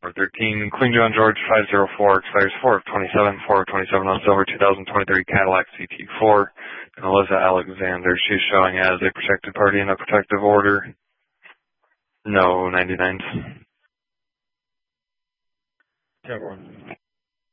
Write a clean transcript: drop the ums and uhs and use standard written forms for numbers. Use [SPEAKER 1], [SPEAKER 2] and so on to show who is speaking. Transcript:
[SPEAKER 1] 13, Queen John George 504 expires 4 of 27, 4 of 27 on silver 2023 Cadillac CT4. And Alyssa Alexander, she's showing as a protected party in a protective order. No 99s.
[SPEAKER 2] Everyone.